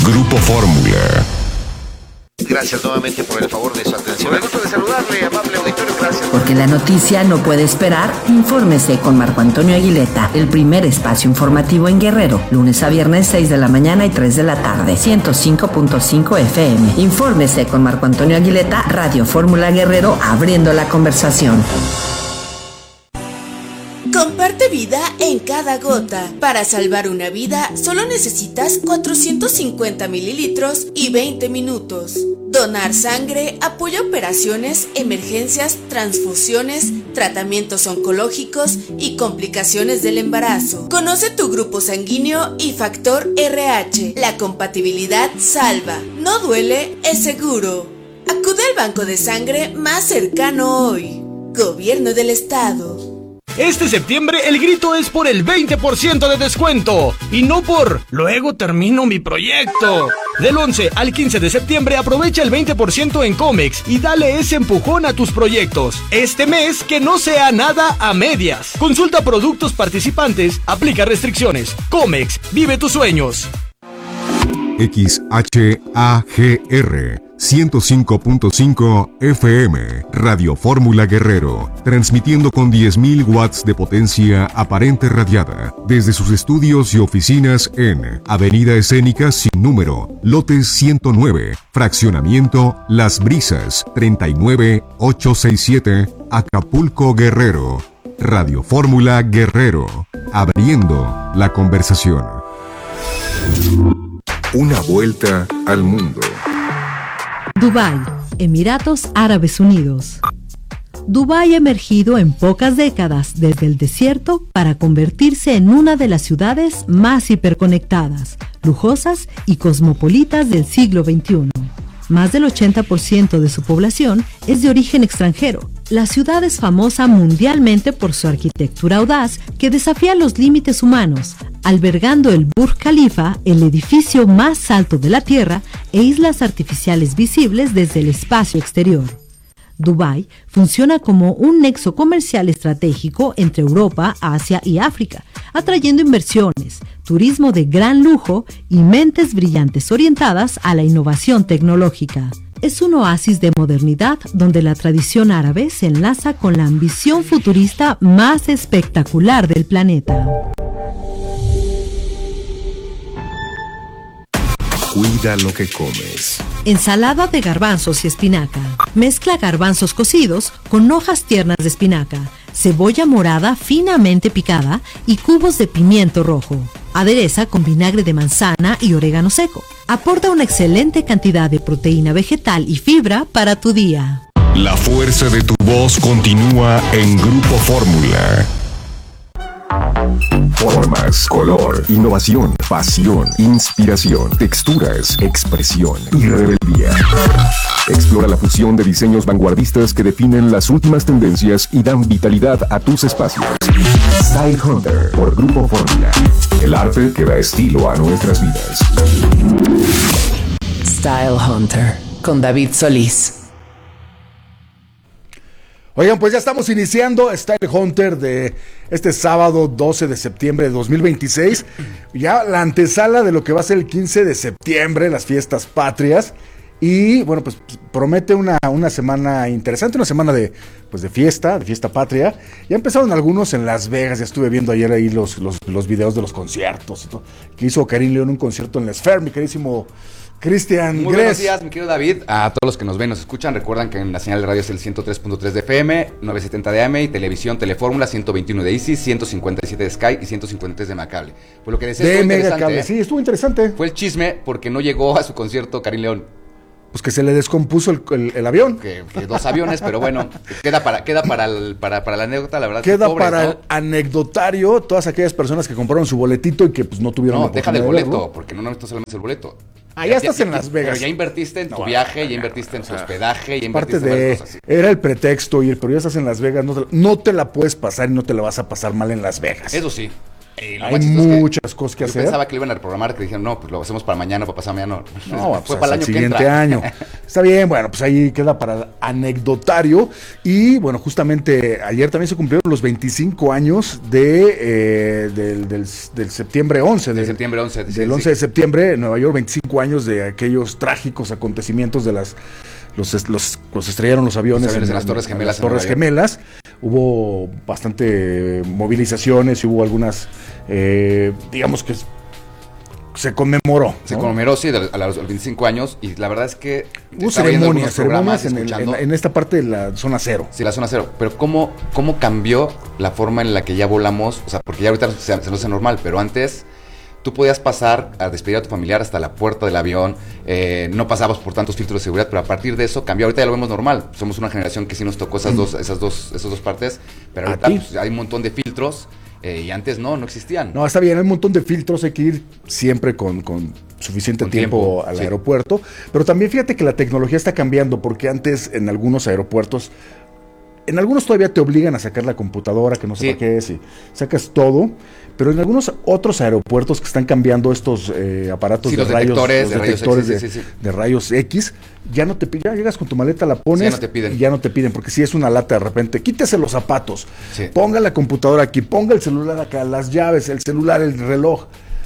Grupo Fórmula. Gracias nuevamente por el favor de su atención. Me gusta de saludarle, amable auditorio, gracias. Porque la noticia no puede esperar, infórmese con Marco Antonio Aguileta, el primer espacio informativo en Guerrero, lunes a viernes 6 de la mañana y 3 de la tarde, 105.5 FM. Infórmese con Marco Antonio Aguileta, Radio Fórmula Guerrero, abriendo la conversación. Comparte vida en cada gota. Para salvar una vida, solo necesitas 450 mililitros y 20 minutos. Donar sangre apoya operaciones, emergencias, transfusiones, tratamientos oncológicos y complicaciones del embarazo. Conoce tu grupo sanguíneo y factor RH. La compatibilidad salva. No duele, es seguro. Acude al banco de sangre más cercano hoy. Gobierno del Estado. Este septiembre el grito es por el 20% de descuento y no por luego termino mi proyecto. Del 11 al 15 de septiembre aprovecha el 20% en Comex y dale ese empujón a tus proyectos. Este mes que no sea nada a medias. Consulta productos participantes, aplica restricciones. Comex, vive tus sueños. XHAGR 105.5 FM, Radio Fórmula Guerrero, transmitiendo con 10.000 watts de potencia aparente radiada, desde sus estudios y oficinas en Avenida Escénica sin número, lote 109, fraccionamiento Las Brisas, 39867, Acapulco, Guerrero. Radio Fórmula Guerrero, abriendo la conversación. Una vuelta al mundo. Dubái, Emiratos Árabes Unidos. Dubái ha emergido en pocas décadas desde el desierto para convertirse en una de las ciudades más hiperconectadas, lujosas y cosmopolitas del siglo XXI. Más del 80% de su población es de origen extranjero. La ciudad es famosa mundialmente por su arquitectura audaz que desafía los límites humanos, albergando el Burj Khalifa, el edificio más alto de la Tierra, e islas artificiales visibles desde el espacio exterior. Dubái funciona como un nexo comercial estratégico entre Europa, Asia y África, atrayendo inversiones, turismo de gran lujo y mentes brillantes orientadas a la innovación tecnológica. Es un oasis de modernidad donde la tradición árabe se enlaza con la ambición futurista más espectacular del planeta. Cuida lo que comes. Ensalada de garbanzos y espinaca. Mezcla garbanzos cocidos con hojas tiernas de espinaca, cebolla morada finamente picada y cubos de pimiento rojo. Adereza con vinagre de manzana y orégano seco. Aporta una excelente cantidad de proteína vegetal y fibra para tu día. La fuerza de tu voz continúa en Grupo Fórmula. Formas, color, innovación, pasión, inspiración, texturas, expresión y rebeldía. Explora la fusión de diseños vanguardistas que definen las últimas tendencias y dan vitalidad a tus espacios. Style Hunter por Grupo Fórmula. El arte que da estilo a nuestras vidas. Style Hunter con David Solís. Oigan, pues ya estamos iniciando Style Hunter de este sábado 12 de septiembre de 2026. Ya la antesala de lo que va a ser el 15 de septiembre, las fiestas patrias. Y bueno, pues promete una semana interesante, una semana de fiesta patria. Ya empezaron algunos en Las Vegas, ya estuve viendo ayer ahí los videos de los conciertos y todo. Que hizo Karim León un concierto en la Sphere, mi queridísimo Cristian Muy Gres. buenos días, mi querido David. A todos los que nos ven, nos escuchan, recuerdan que en la señal de radio es el 103.3 de FM, 970 de AM y televisión Telefórmula, 121 de Easy, 157 de Sky y 153 de Macable. Pues lo que decía De estuvo Mega interesante, Cable, sí, estuvo interesante. Fue el chisme porque no llegó a su concierto Karim León. Pues que se le descompuso el avión. Que 2 aviones, pero bueno, queda para la anécdota, la verdad. Queda pobres, para ¿no? el anecdotario todas aquellas personas que compraron su boletito y que pues no tuvieron No, la deja del oportunidad de boleto, verlo. porque no solamente el boleto. Ya estás en Las Vegas. Pero ya invertiste en tu viaje, ya invertiste en su hospedaje, ya Parte invertiste en de, varias cosas. era el pretexto, pero ya estás en Las Vegas, no te la puedes pasar y no te la vas a pasar mal en Las Vegas. Eso sí. Hay muchas cosas que hacer. Yo pensaba que lo iban a reprogramar, que dijeron, no, pues lo hacemos para mañana, para pasado mañana. No, fue pues para el hasta año siguiente que entra. año. Está bien, bueno, pues ahí queda para el anecdotario. Y bueno, justamente ayer también se cumplieron los 25 años del septiembre 11. Del septiembre 11. Del 11 de septiembre, en Nueva York, 25 años de aquellos trágicos acontecimientos de los estrellaron los aviones en las Torres Gemelas. Las Torres Gemelas. Hubo bastante movilizaciones y hubo algunas, digamos que se conmemoró. ¿No? Se conmemoró, sí, a los 25 años. Y la verdad es que hubo ceremonias en esta parte de la zona cero. Sí, la zona cero. Pero ¿cómo cambió la forma en la que ya volamos? O sea, porque ya ahorita se nos hace normal, pero antes tú podías pasar a despedir a tu familiar hasta la puerta del avión, no pasabas por tantos filtros de seguridad, pero a partir de eso cambió. Ahorita ya lo vemos normal. Somos una generación que sí nos tocó esas dos partes, pero ahorita pues, hay un montón de filtros y antes no existían. No, está bien, hay un montón de filtros, hay que ir siempre con suficiente tiempo al aeropuerto, pero también fíjate que la tecnología está cambiando, porque antes en algunos aeropuertos, en algunos todavía te obligan a sacar la computadora, que no sé para qué es, y sacas todo, pero en algunos otros aeropuertos que están cambiando estos aparatos de rayos, de rayos X, ya no te piden, ya llegas con tu maleta, la pones, ya no te piden. Y ya no te piden, porque si es una lata de repente, quítese los zapatos, ponga la computadora aquí, ponga el celular acá, las llaves, el celular, el reloj.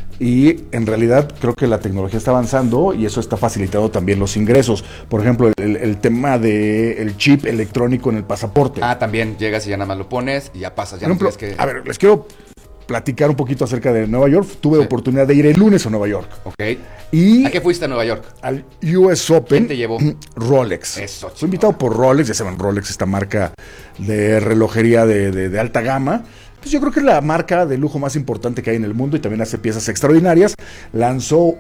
Y en realidad creo que la tecnología está avanzando y eso está facilitando también los ingresos. Por ejemplo, el tema del chip electrónico en el pasaporte. También llegas y ya nada más lo pones y ya pasas. Ya por ejemplo, no tienes que... A ver, les quiero platicar un poquito acerca de Nueva York. Tuve oportunidad de ir el lunes a Nueva York. Ok. Y ¿a qué fuiste a Nueva York? Al US Open. ¿Quién te llevó? Rolex. Eso, fui invitado por Rolex, ya saben, Rolex, esta marca de relojería de alta gama. Pues yo creo que es la marca de lujo más importante que hay en el mundo y también hace piezas extraordinarias. Lanzó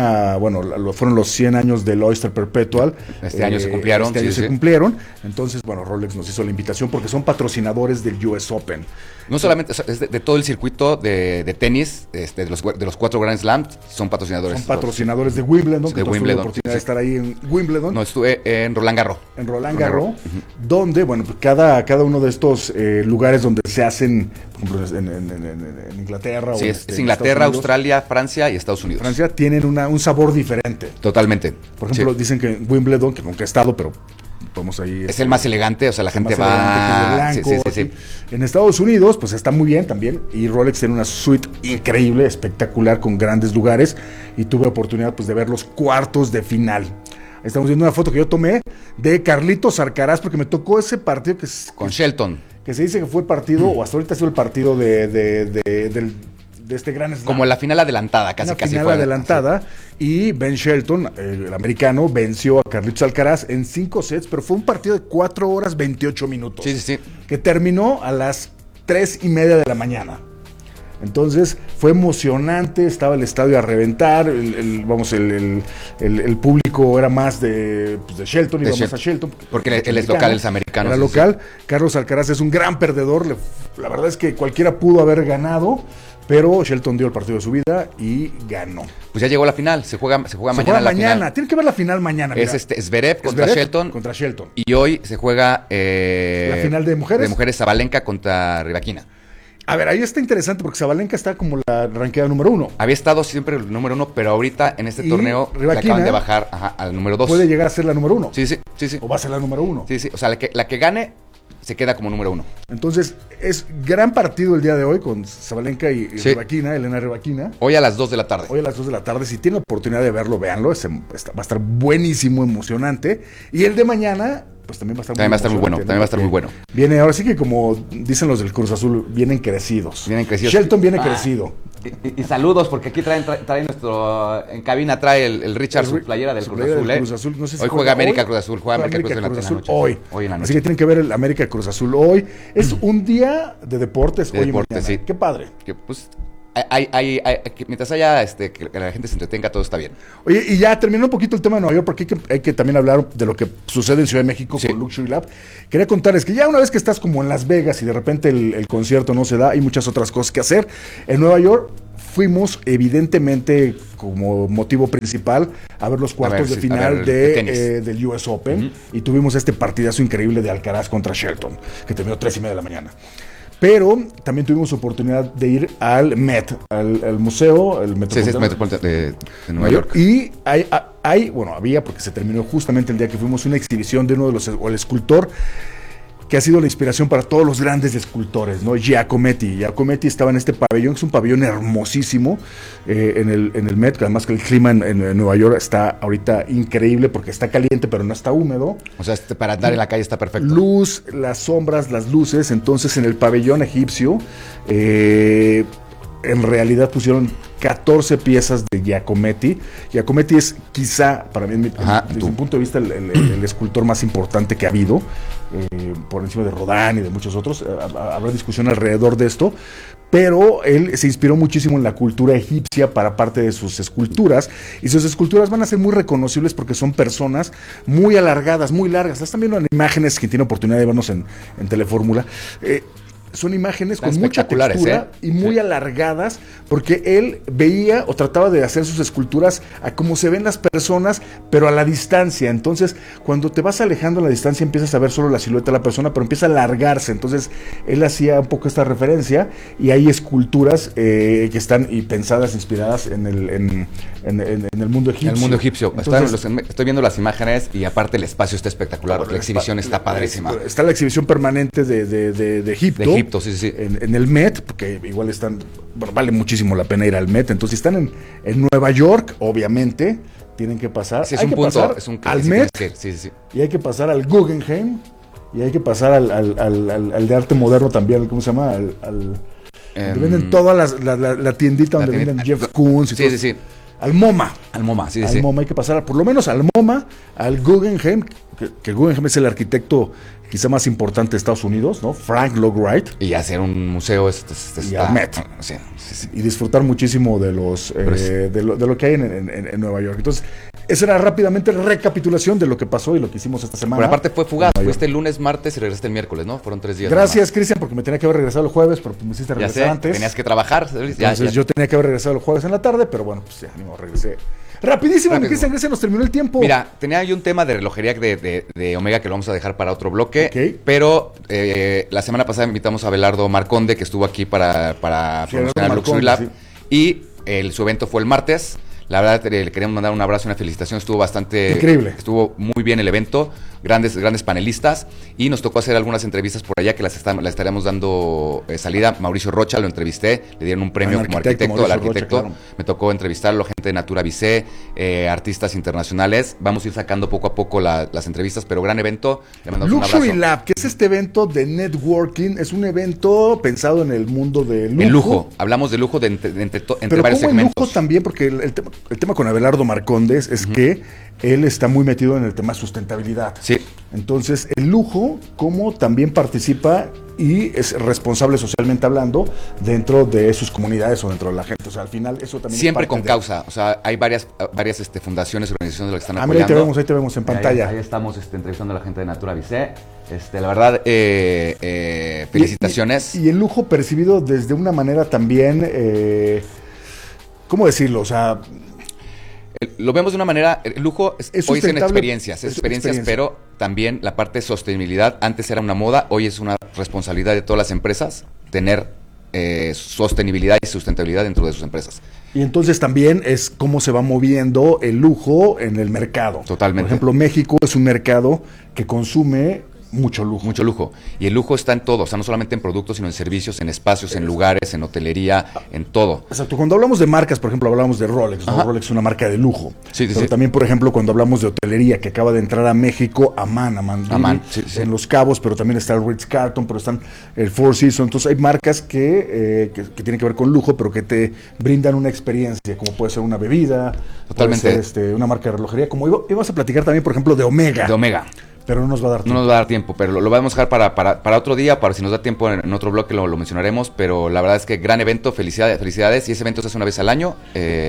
fueron los 100 años del Oyster Perpetual. Este año se cumplieron. Este año se cumplieron. Entonces, Rolex nos hizo la invitación porque son patrocinadores del US Open. No solamente, es de todo el circuito de tenis, de los 4 Grand Slams, son patrocinadores. Son patrocinadores de Wimbledon. De Wimbledon. Tuve la oportunidad de estar ahí en Wimbledon. No, estuve en Roland Garros. En Roland Garros, donde, cada uno de estos lugares donde se hacen, por ejemplo, en Inglaterra. Sí, es Inglaterra, Australia, Francia y Estados Unidos. Francia tienen un sabor diferente. Totalmente. Por ejemplo, dicen que en Wimbledon, que nunca he estado, pero podemos ahí... Es el más elegante, o sea, la gente va... Blanco, sí. En Estados Unidos, pues está muy bien también, y Rolex tiene una suite increíble, espectacular, con grandes lugares, y tuve oportunidad pues de ver los cuartos de final. Estamos viendo una foto que yo tomé de Carlitos Alcaraz, porque me tocó ese partido que es... Con Shelton. Que se dice que fue el partido, o hasta ahorita ha sido el partido de este gran slam. Como la final adelantada, casi final fue. Adelantada, y Ben Shelton, el americano, venció a Carlitos Alcaraz en 5 sets, pero fue un partido de 4 horas 28 minutos. Sí. Que terminó a las 3:30 de la mañana. Entonces fue emocionante, estaba el estadio a reventar, el público era más de Shelton, iba más a Shelton. Porque él es local, él es americano. Era local. Carlos Alcaraz es un gran perdedor, la verdad es que cualquiera pudo haber ganado, pero Shelton dio el partido de su vida y ganó. Pues ya llegó la final, se juega mañana la final. Tienen que ver la final mañana. Es Zverev contra Shelton. Y hoy se juega la final de mujeres. De mujeres, Sabalenka contra Rybakina. A ver, ahí está interesante porque Sabalenka está como la ranqueada número 1. Había estado siempre el número 1, pero ahorita en este torneo le acaban de bajar al número 2. Puede llegar a ser la número 1. Sí. O va a ser la número 1. Sí. O sea, la que gane se queda como número 1. Entonces, es gran partido el día de hoy con Sabalenka y Rybakina, Elena Rybakina. Hoy a las 2 de la tarde. Si tienen la oportunidad de verlo, véanlo. Va a estar buenísimo, emocionante. Y el de mañana... pues también va a estar muy bueno. Viene, ahora sí que como dicen los del Cruz Azul, vienen crecidos. Shelton viene crecido. Y saludos, porque aquí trae nuestro, en cabina trae el Richard su playera del Cruz Azul. No sé si hoy juega América Cruz Azul, América Cruz Azul hoy en la noche. Así que tienen que ver el América Cruz Azul hoy. Es un día de deportes hoy y mañana. Sí. Qué padre. Pues mientras haya que la gente se entretenga, todo está bien. Oye, y ya terminó un poquito el tema de Nueva York, porque hay que también hablar de lo que sucede en Ciudad de México con Luxury Lab. Quería contarles que ya una vez que estás como en Las Vegas y de repente el concierto no se da, hay muchas otras cosas que hacer. En Nueva York fuimos evidentemente como motivo principal a ver los cuartos de final del US Open, y tuvimos este partidazo increíble de Alcaraz contra Shelton, que terminó 3:30 de la mañana. Pero también tuvimos oportunidad de ir al Met, al museo, el Metropolitano de Nueva York. Y había, porque se terminó justamente el día que fuimos, una exhibición de uno de los, o el escultor, que ha sido la inspiración para todos los grandes escultores, ¿no? Giacometti. Giacometti estaba en este pabellón, que es un pabellón hermosísimo, en el Met, además que el clima en Nueva York está ahorita increíble, porque está caliente, pero no está húmedo. O sea, para andar en la calle está perfecto. Luz, las sombras, las luces. Entonces, en el pabellón egipcio, en realidad pusieron 14 piezas de Giacometti. Giacometti es quizá, para mí, desde mi punto de vista, el escultor más importante que ha habido, por encima de Rodin y de muchos otros. Habrá discusión alrededor de esto, pero él se inspiró muchísimo en la cultura egipcia para parte de sus esculturas, y sus esculturas van a ser muy reconocibles porque son personas muy alargadas, muy largas. Están viendo en imágenes, que tiene oportunidad de vernos en Telefórmula. Son imágenes con mucha textura y muy alargadas, porque él veía o trataba de hacer sus esculturas a como se ven las personas, pero a la distancia. Entonces, cuando te vas alejando a la distancia, empiezas a ver solo la silueta de la persona, pero empieza a alargarse. Entonces, él hacía un poco esta referencia, y hay esculturas que están pensadas, inspiradas en el mundo egipcio. En el mundo egipcio. Entonces, estoy viendo las imágenes, y aparte el espacio está espectacular. La exhibición está padrísima. Está la exhibición permanente de Egipto. Sí. En el Met, porque igual vale muchísimo la pena ir al Met. Entonces, si están en Nueva York, obviamente tienen que pasar. Sí, es un punto, es un al Met, sí. Y hay que pasar al Guggenheim, y hay que pasar al de arte moderno también. ¿Cómo se llama? Donde venden todas la tiendita donde venden Jeff Koons y todo. Sí. Al MoMA. Al MoMA, sí. MoMA hay que pasar, por lo menos al MoMA, al Guggenheim, que Guggenheim es el arquitecto quizá más importante de Estados Unidos, ¿no? Frank Lloyd Wright. Y hacer un museo y al Met. Sí. Y disfrutar muchísimo de lo que hay en Nueva York. Entonces, esa era rápidamente recapitulación de lo que pasó y lo que hicimos esta semana. Pero aparte fue fugaz, fuiste el lunes, martes y regresaste el miércoles, ¿no? Fueron 3 días. Gracias, Cristian, porque me tenía que haber regresado el jueves, pero me hiciste regresar antes. Tenías que trabajar. Entonces yo tenía que haber regresado el jueves en la tarde, pero bueno, pues ya, regresé. Rapidísimo, mi Cristian, gracias, nos terminó el tiempo. Mira, tenía yo un tema de relojería de Omega que lo vamos a dejar para otro bloque, pero la semana pasada invitamos a Abelardo Marconde, que estuvo aquí para promocionar Luxury Lab, y su evento fue el martes. La verdad, le queremos mandar un abrazo y una felicitación. Estuvo bastante increíble. Estuvo muy bien el evento. Grandes panelistas. Y nos tocó hacer algunas entrevistas por allá que la estaremos dando salida. Mauricio Rocha, lo entrevisté. Le dieron un premio como arquitecto al arquitecto. Rocha, claro. Me tocó entrevistarlo, gente de Natura Visé, artistas internacionales. Vamos a ir sacando poco a poco las entrevistas, pero gran evento. Le mandamos un abrazo. Luxury Lab, que es este evento de networking. Es un evento pensado en el mundo del lujo. El lujo. Hablamos de lujo entre pero varios como segmentos. El lujo también, porque el tema con Abelardo Marcondes es que él está muy metido en el tema sustentabilidad. Sí. Entonces, el lujo, como también participa y es responsable socialmente hablando dentro de sus comunidades o dentro de la gente. O sea, al final eso también siempre con causa. O sea, hay varias fundaciones, organizaciones de las que están apoyando. Ahí te vemos en pantalla. Ahí estamos entrevistando a la gente de Natura Visé. La verdad, felicitaciones. Y el lujo percibido desde una manera también, ¿cómo decirlo? O sea, lo vemos de una manera, el lujo hoy es en experiencias, experiencia. Pero también la parte de sostenibilidad, antes era una moda, hoy es una responsabilidad de todas las empresas tener sostenibilidad y sustentabilidad dentro de sus empresas. Y entonces también es cómo se va moviendo el lujo en el mercado. Totalmente. Por ejemplo, México es un mercado que consume mucho lujo. Mucho lujo. Y el lujo está en todo, o sea, no solamente en productos, sino en servicios, en espacios, en lugares, en hotelería, en todo. Exacto. Cuando hablamos de marcas, por ejemplo, hablamos de Rolex, ¿no? Rolex es una marca de lujo. Sí, pero también, por ejemplo, cuando hablamos de hotelería, que acaba de entrar a México, Aman, en Los Cabos, pero también está el Ritz-Carlton, pero están el Four Seasons. Entonces hay marcas que tienen que ver con lujo, pero que te brindan una experiencia, como puede ser una bebida, totalmente, puede ser una marca de relojería, como ibas a platicar también, por ejemplo, de Omega. De Omega. Pero no nos va a dar tiempo. No nos va a dar tiempo, pero lo vamos a dejar para otro día, para si nos da tiempo en otro bloque lo mencionaremos, pero la verdad es que gran evento, felicidades, y ese evento se hace una vez al año,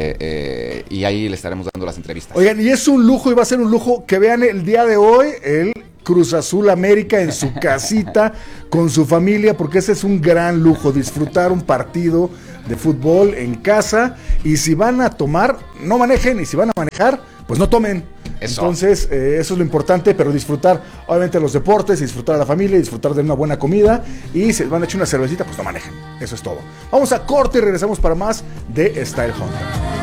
y ahí le estaremos dando las entrevistas. Oigan, y es un lujo, y va a ser un lujo que vean el día de hoy, el Cruz Azul América en su casita, con su familia, porque ese es un gran lujo, disfrutar un partido de fútbol en casa, y si van a tomar, no manejen, y si van a manejar, pues no tomen. Eso. Entonces, eso es lo importante, pero disfrutar, obviamente, los deportes, disfrutar a la familia, disfrutar de una buena comida. Y si van a echar una cervecita, pues no manejen. Eso es todo. Vamos a corte y regresamos para más de Style Hunter.